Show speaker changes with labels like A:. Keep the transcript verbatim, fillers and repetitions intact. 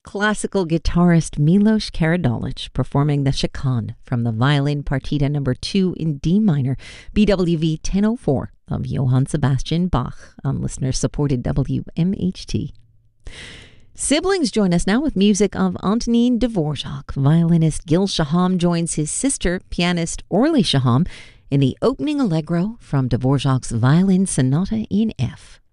A: classical guitarist Milos Karadulic performing the Chaconne from the Violin Partita number two in D minor, B W V ten oh four of Johann Sebastian Bach on listener-supported W M H T. Siblings join us now with music of Antonin Dvorak. Violinist Gil Shaham joins his sister, pianist Orly Shaham, in the opening allegro from Dvorak's Violin Sonata in F.